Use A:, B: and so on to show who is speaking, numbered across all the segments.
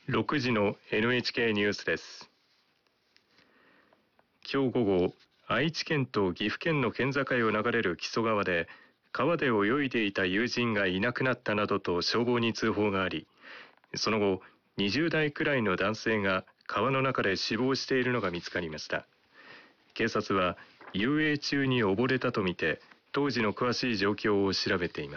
A: 6時の NHK ニュースです。今日午後、愛知県と岐阜県の県境を流れる木曽川で川で泳いでいた友人がいなくなったなどと消防に通報があり、その後20代くらいの男性が川の中で死亡しているのが見つかりました。警察は遊泳中に溺れたとみて当時の詳しい状況を調べています。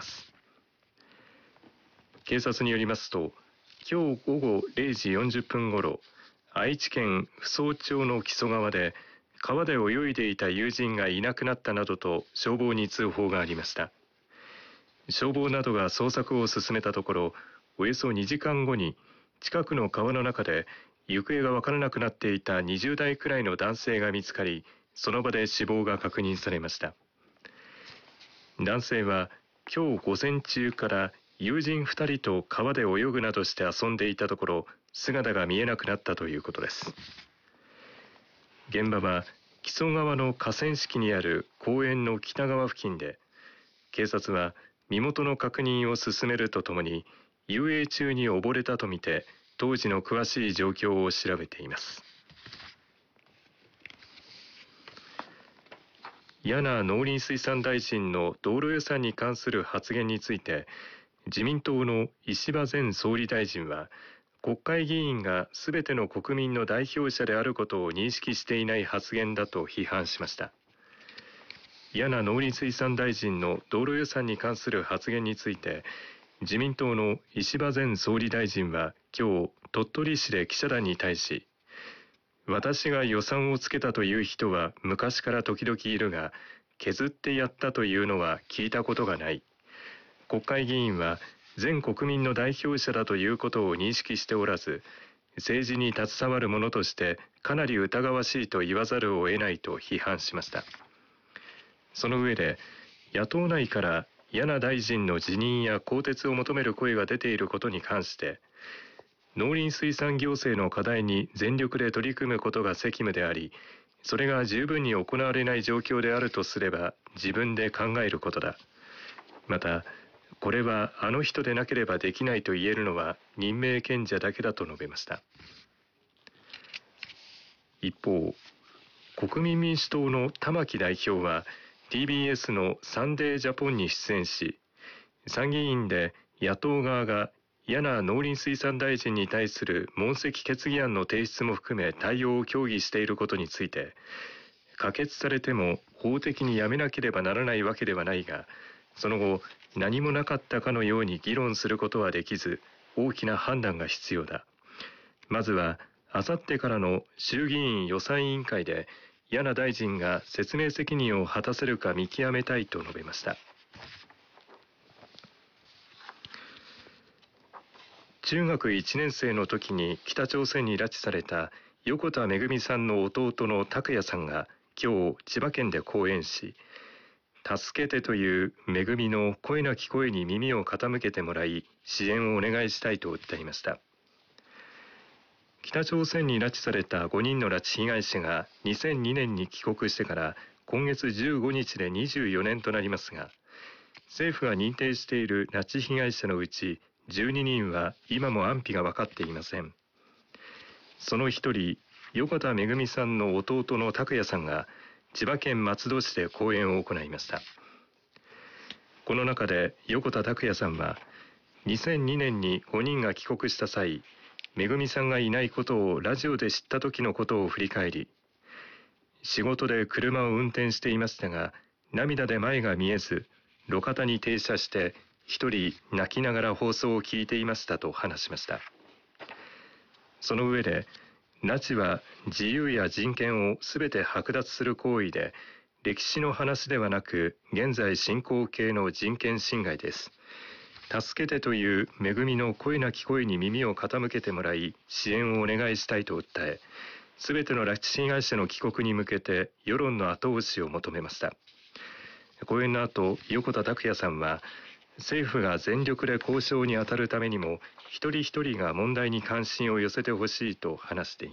A: 警察によりますと、今日午後0時40分ごろ、愛知県扶桑町の木曽川で川で泳いでいた友人がいなくなったなどと消防に通報がありました。消防などが捜索を進めたところ、およそ2時間後に近くの川の中で行方が分からなくなっていた20代くらいの男性が見つかり、その場で死亡が確認されました。男性は今日午前中から友人2人と川で泳ぐなどして遊んでいたところ、姿が見えなくなったということです。現場は木曽川の河川敷にある公園の北側付近で、警察は身元の確認を進めるとともに遊泳中に溺れたとみて当時の詳しい状況を調べています。簗農林水産大臣の道路予算に関する発言について、自民党の石破前総理大臣は、国会議員がすべての国民の代表者であることを認識していない発言だと批判しました。簗農林水産大臣の道路予算に関する発言について、自民党の石破前総理大臣は今日鳥取市で記者団に対し、私が予算をつけたという人は昔から時々いるが、削ってやったというのは聞いたことがない。国会議員は全国民の代表者だということを認識しておらず、政治に携わる者としてかなり疑わしいと言わざるを得ないと批判しました。その上で、野党内から簗大臣の辞任や更迭を求める声が出ていることに関して、農林水産行政の課題に全力で取り組むことが責務であり、それが十分に行われない状況であるとすれば自分で考えることだ。また、これはあの人でなければできないと言えるのは任命権者だけだと述べました。一方、国民民主党の玉木代表は TBS のサンデージャポンに出演し、参議院で野党側が簗農林水産大臣に対する問責決議案の提出も含め対応を協議していることについて、可決されても法的にやめなければならないわけではないが、その後何もなかったかのように議論することはできず、大きな判断が必要だ。まずはあさってからの衆議院予算委員会で簗大臣が説明責任を果たせるか見極めたいと述べました。中学1年生の時に北朝鮮に拉致された横田めぐみさんの弟の拓也さんが今日千葉県で講演し、助けてというめぐみの声なき声に耳を傾けてもらい、支援をお願いしたいと訴えました。北朝鮮に拉致された5人の拉致被害者が2002年に帰国してから今月15日で24年となりますが、政府が認定している拉致被害者のうち12人は今も安否が分かっていません。その一人、横田めぐみさんの弟の拓也さんが千葉県松戸市で講演を行いました。この中で横田拓也さんは、2002年に5人が帰国した際、めぐみさんがいないことをラジオで知った時のことを振り返り、仕事で車を運転していましたが、涙で前が見えず、路肩に停車して一人泣きながら放送を聞いていましたと話しました。その上で、拉致は自由や人権をすべて剥奪する行為で、歴史の話ではなく現在進行形の人権侵害です。助けてというめぐみの声なき声に耳を傾けてもらい、支援をお願いしたいと訴え、すべての拉致被害者の帰国に向けて世論の後押しを求めました。講演の後、横田拓也さんは、政府が全力で交渉に当たるためにも、一人一人が問題に関心を寄せてほしいと話しています。